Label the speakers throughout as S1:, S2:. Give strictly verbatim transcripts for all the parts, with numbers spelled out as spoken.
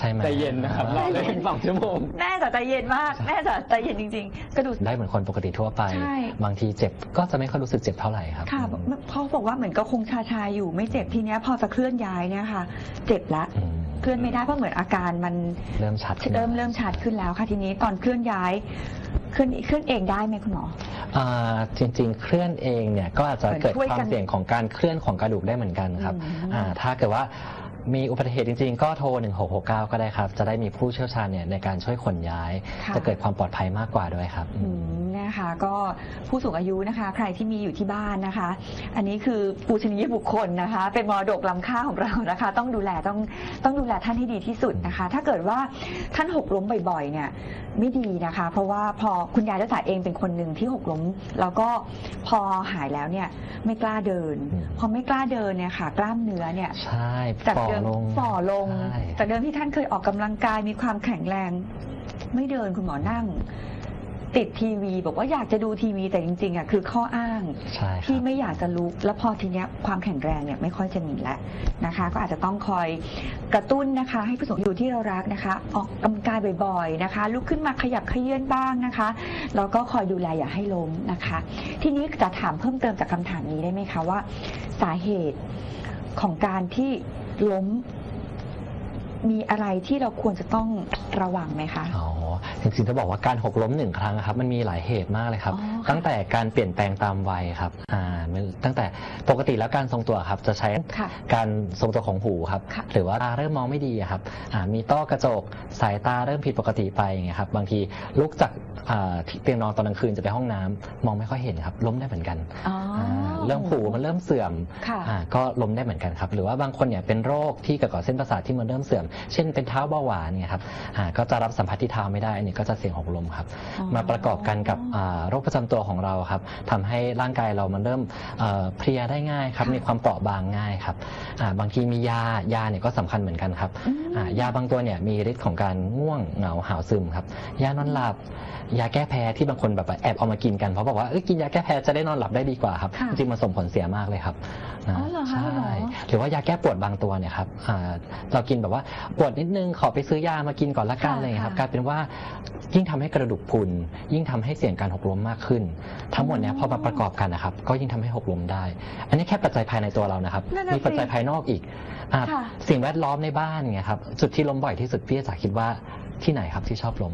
S1: ช่ไหม
S2: ใจเย็นนะครับรอเลยถึงสองชั่วโมง
S3: แม่จะใจเย็นมากแม่จะใจเย็นจริงๆกระดูก
S1: ได้เหมือนคนปกติทั่วไปบางทีเจ็บก็จะไม่ค่อยรู้สึกเจ็บเท่าไหร่ครับ
S3: ค่ะเขาบอกว่าเหมือนก็คงชาชาอยู่ไม่เจ็บทีเนี้ยพอจะเคลื่อนย้ายเนี่ยค่ะเจ็บละเคลื่อนไม่ได้เพราะเหมือนอาการมัน
S1: เริ่มชัด
S3: เริ่มเริ่มชัดขึ้นแล้วค่ะทีนี้ตอนเคลื่อนย้ายเคลื่อนเคลื่อนเองได้ไหมคุณหมอ
S1: จริงๆเคลื่อนเองเนี่ยก็อาจจะเกิดความเสี่ยงของการเคลื่อนของกระดูกได้เหมือนกันครับถ้าเกิดว่ามีอุบัติเหตุจริงๆก็โทรหนึ่งหกหกเก้าก็ได้ครับจะได้มีผู้เชี่ยวชาญเนี่ยในการช่วยขนย้ายจะเกิดความปลอดภัยมากกว่าด้วยครับ
S3: นะคะก็ผู้สูงอายุนะคะใครที่มีอยู่ที่บ้านนะคะอันนี้คือปูชนียบุคคลนะคะเป็นมรดกล้ำค่าของเรานะคะต้องดูแลต้องต้องดูแลท่านให้ดีที่สุดนะคะถ้าเกิดว่าท่านหกล้มบ่อยๆเนี่ยไม่ดีนะคะเพราะว่าพอคุณยายรักษาเองเป็นคนหนึ่งที่หกล้มแล้วก็พอหายแล้วเนี่ยไม่กล้าเดินพอไม่กล้าเดินเนี่ยค่ะกล้ามเนื้อเนี่ย
S1: ใช่
S3: จากเดิมฝ่อลงจากเดิมที่ท่านเคยออกกำลังกายมีความแข็งแรงไม่เดินคุณหมอนั่งติดทีวีบอกว่าอยากจะดูทีวีแต่จริงๆอ่ะคือข้ออ้างที่ไม่อยากจะลุกแล้วพอทีเนี้ยความแข็งแรงเนี่ยไม่ค่อยจะมีแล้วนะคะก็อาจจะต้องคอยกระตุ้นนะคะให้ผู้สูงอายุที่เรารักนะคะออกกำลังกายบ่อยๆนะคะลุกขึ้นมาขยับเขยื้อนบ้างนะคะแล้วก็คอยดูแลอย่าให้ล้มนะคะทีนี้จะถามเพิ่มเติมจากคำถามนี้ได้ไหมคะว่าสาเหตุของการที่ล้มมีอะไรที่เราควรจะต้องระวังไหมคะ
S1: อ๋อจริงๆจะบอกว่าการหกล้มหนึ่งครั้งครับมันมีหลายเหตุมากเลยครับตั้งแต่การเปลี่ยนแปลงตามวัยครับอ่าตั้งแต่ปกติแล้วการทรงตัวครับจะใช้การทรงตัวของหูครับหรือว่าตาเริ่มมองไม่ดีครับอ่ามีต้อกระจกสายตาเริ่มผิดปกติไปอย่างเงี้ยครับบางทีลุกจากเตียงนอนตอนกลางคืนจะไปห้องน้ำมองไม่ค่อยเห็นครับล้มได้เหมือนกันเรื่องหูมันเริ่มเสื่อมก็ล้มได้เหมือนกันครับหรือว่าบางคนเนี่ยเป็นโรคที่เกี่ยวกับเส้นประสาทที่มันเริ่มเสื่อมเช่นเป็นเท้าเบาหวานเนี่ยครับก็จะรับสัมผัสที่เท้าไม่ได้อันนี้ก็จะเสี่ยงหกล้มครับมาประกอบกันกับโรคประจำตัวของเราครับทำให้ร่างกายเรามันเริ่มเพลียได้ง่ายครับมีความเปราะบางง่ายครับบางทีมียายาเนี่ยก็สำคัญเหมือนกันครับยาบางตัวเนี่ยมีฤทธิ์ของการง่วงเหงาหาวซึมครับยานอนหลับยาแก้แพ้ที่บางคนแบบแอบเอามากินกันเพราะบอกว่ากินยาแก้แพ้จะได้นอนหลับได้ดีกว่าครับจริงๆมันส่งผลเสียมากเลยครับใช่หรือว่ายาแก้ปวดบางตัวเนี่ยครับเรากินแบบว่าปวดนิดนึงขอไปซื้อยามากินก่อนละกันเลยครับกลายเป็นว่ายิ่งทำให้กระดูกพรุนยิ่งทำให้เสี่ยงการหกล้มมากขึ้นทั้งหมดเนี้ยพอมาประกอบกันนะครับก็ยิ่งทำให้หกล้มได้อันนี้แค่ปัจจัยภายในตัวเรานะครับมีปัจจัยภายนอกอีกสิ่งแวดล้อมในบ้านไงครับจุดที่ล้มบ่อยที่สุดพี่จ๋าคิดว่าที่ไหนครับที่ชอบล้ม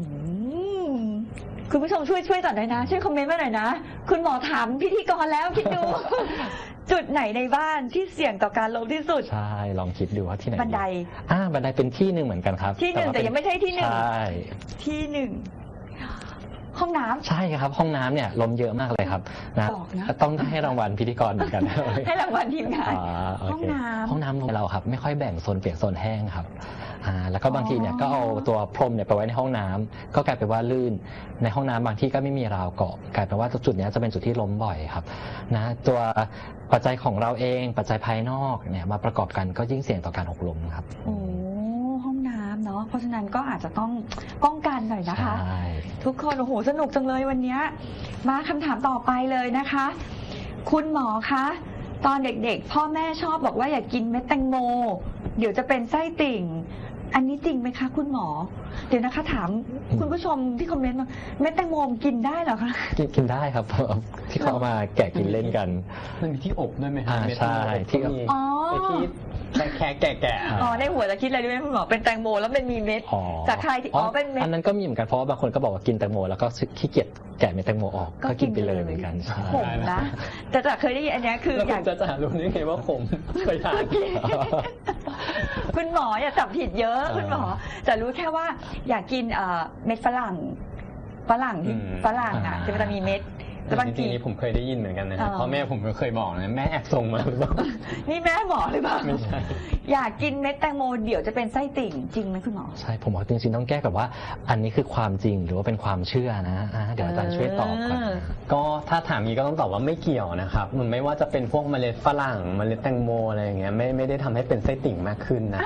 S3: คุณผู้ชมช่วยช่วยก่อนหน่อยนะช่วยคอมเมนต์มาหน่อยนะคุณหมอถามพิธีกรแล้วคิดดู จุดไหนในบ้านที่เสี่ยงต่อการล้มที่สุด
S1: ใช่ลองคิดดูว่าที่ไหน
S3: บันได
S1: อ่าบันไดเป็นที่หนึ่งเหมือนกันครับ
S3: ที่หนึ่งแต่ยังไม่ใช่ที่หนึ่ง
S1: ใช่
S3: ที่หนึ่งห้องน้ำ
S1: ใช่ครับห้องน้ำเนี่ยล้มเยอะมากเลยครับนะต้องให้รางวัลพิธีกรเหมือนกัน
S3: ให้รางวัลทีมงานห้องน้ำ
S1: ห้องน้ำเราครับไม่ค่อยแบ่งโซนเปียกโซนแห้งครับอ่าแล้วก็บางทีเนี่ยก็เอาตัวพรมเนี่ยไปไว้ในห้องน้ำก็กลายเป็นว่าลื่นในห้องน้ำบางที่ก็ไม่มีราวเกาะกลายเป็นว่าจุดนี้จะเป็นจุดที่ล้มบ่อยครับนะตัวปัจจัยของเราเองปัจจัยภายนอกเนี่ยมาประกอบกันก็ยิ่งเสี่ยงต่อการหกล้มครับ
S3: โอ้ห้องน้ำเนาะเพราะฉะนั้นก็อาจจะต้องป้องกันหน่อยนะคะทุกคนโอ้โหสนุกจังเลยวันนี้มาคำถามต่อไปเลยนะคะคุณหมอคะตอนเด็กๆพ่อแม่ชอบบอกว่าอย่ากินเม็ดแตงโมเดี๋ยวจะเป็นไส้ติ่งอันนี้จริงไหมคะคุณหมอเดี๋ยวนะคะถามคุณผู้ชมที่คอมเมนต์มาเม็ดแตงโมกินได้เหรอคะ
S1: กินกินได้ครับที่เขามาแกะกินเล่นกัน
S2: มันมีที่อบด้วยไหม
S1: อ่าใช่ที่
S3: อ๋อ
S2: ที่แค่แกะแกะ
S3: อ๋อในหัวจะคิดอะไรด้วยคุณหมอเป็นแตงโมแล้วมันมีเม็ดจากใครที่อ๋อเป็นเม็ด
S1: อันนั้นก็มีเหมือนกันเพราะว่าบางคนก็บอกว่ากินแตงโมแล้วก็ขี้เกียจแกะเม็ดแตงโมออกก็กินไปเลยเหมือนกัน
S3: ผมนะแต่จากเคยได้ยินอันนี้คือ
S2: อยากจะจะรู้ได้ไงว่าผมเคยทาน
S3: คุณหมออย่าจับผิดเยอะคุณหมอจะรู้แค่ว่าอยากกินเม็ดฝรั่งฝรั่งที่ฝรั่งอ่ะจะมีเม็ด
S2: แต่บางทีผมเคยได้ยินเหมือนกันนะครับเพราะแม่ผมก็เคยบอกนะแม่แอบส่งมาหรือเปล่า
S3: นี่แม่บอกหรือเปล่าไม่ใช่อยากกินเม็ดแตงโมเดี๋ยวจะเป็นไส้ติ่งจริงไหมคุณหมอ
S1: ใช่ผมบอกจริงๆต้องแก้กับว่าอันนี้คือความจริงหรือว่าเป็นความเชื่อนะเดี๋ยวอาจารย์ช่วยตอบก่อน
S2: ก็ถ้าถามนี้ก็ต้องตอบว่าไม่เกี่ยวนะครับมันไม่ว่าจะเป็นพวกเมล็ดฝรั่งเมล็ดแตงโมอะไรอย่างเงี้ยไม่ไม่ได้ทำให้เป็นไส้ติ่งมากขึ้นนะ